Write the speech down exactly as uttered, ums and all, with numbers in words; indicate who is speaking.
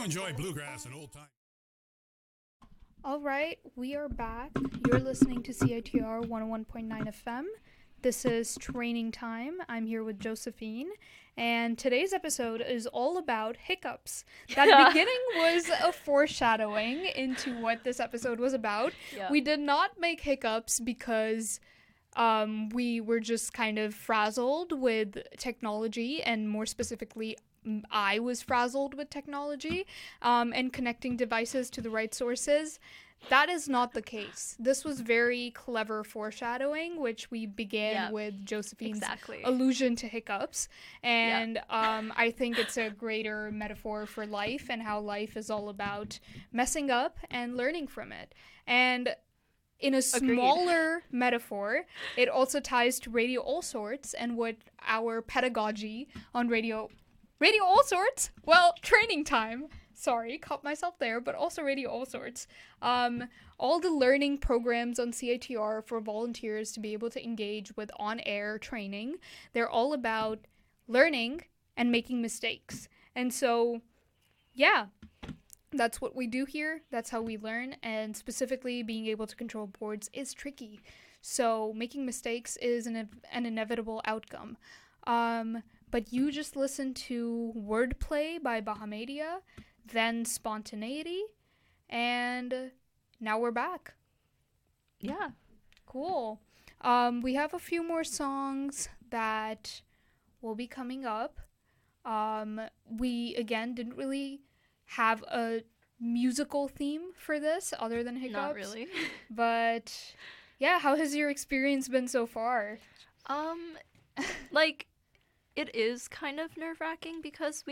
Speaker 1: enjoy bluegrass and old time.
Speaker 2: All right, we are back. You're listening to C I T R one oh one point nine F M. This is Training Time. I'm here with Josephine, and today's episode is all about hiccups. That beginning was a foreshadowing into what this episode was about.
Speaker 3: Yeah.
Speaker 2: We did not make hiccups because um, we were just kind of frazzled with technology, and more specifically, I was frazzled with technology um, and connecting devices to the right sources. That is not the case. This was very clever foreshadowing, which we began
Speaker 3: Yeah,
Speaker 2: with Josephine's
Speaker 3: exactly.
Speaker 2: allusion to hiccups. And um, I think it's a greater metaphor for life and how life is all about messing up and learning from it. And in a smaller
Speaker 3: Agreed.
Speaker 2: metaphor, it also ties to Radio All Sorts and what our pedagogy on Radio... Radio All Sorts? Well, Training Time. Sorry, caught myself there, but also Radio All Sorts. Um, all the learning programs on C I T R for volunteers to be able to engage with on-air training, they're all about learning and making mistakes. And so, yeah, that's what we do here. That's how we learn. And specifically, being able to control boards is tricky. So making mistakes is an, an inevitable outcome. Um, but you just listened to Wordplay by Bahamadia, then Spontaneity, and now we're back.
Speaker 3: Yeah.
Speaker 2: Cool. Um, we have a few more songs that will be coming up. Um, we, again, didn't really have a musical theme for this other than hiccups.
Speaker 3: Not really.
Speaker 2: But, yeah, how has your experience been so far?
Speaker 3: Um, like, it is kind of nerve-wracking because we